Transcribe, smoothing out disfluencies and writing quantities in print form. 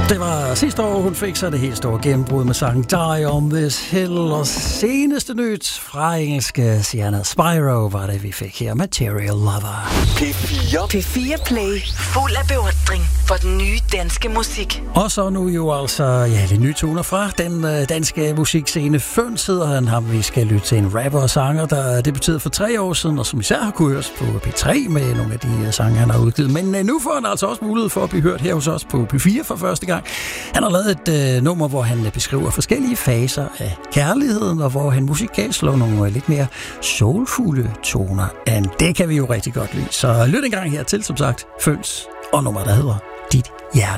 Det var sidste år, hun fik sig det helt store gennembrud med sangen Die on This Hill, og seneste nyt fra engelske Sienna Spyro var det, vi fik her, Material Lover. P4 Play, fuld af beundring for den nye danske musik. Og så nu jo altså, lidt nye toner fra den danske musikscene. Føns hedder han, ham vi skal lytte til, en rapper og sanger, der debuterede for 3 år siden, og som især har kunne høres på P3 med nogle af de sange, han har udgivet. Men nu får han altså også mulighed for at blive hørt her hos os på P4 for første gang. Han har lavet et nummer, hvor han beskriver forskellige faser af kærligheden, og hvor han musikalt slår nogle lidt mere soulfulde toner an. Det kan vi jo rigtig godt lide. Så lyt en gang her til, som sagt, Føns og nummer, der hedder Dit Hjerte.